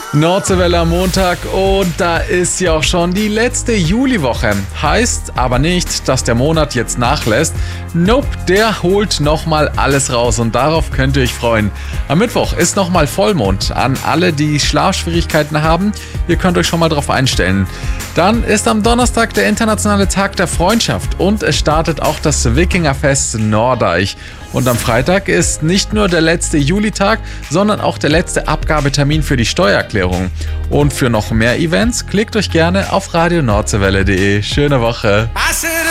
Nordseewelle am Montag und da ist ja auch schon die letzte Juliwoche. Heißt aber nicht, dass der Monat jetzt nachlässt. Nope, der holt nochmal alles raus und darauf könnt ihr euch freuen. Am Mittwoch ist nochmal Vollmond. An alle, die Schlafschwierigkeiten haben, ihr könnt euch schon mal drauf einstellen. Dann ist am Donnerstag der internationale Tag der Freundschaft und es startet auch das Wikingerfest Nordeich. Und am Freitag ist nicht nur der letzte Julitag, sondern auch der letzte Abgabetermin für die Steuererklärung. Und für noch mehr Events klickt euch gerne auf radionordsewelle.de. Schöne Woche!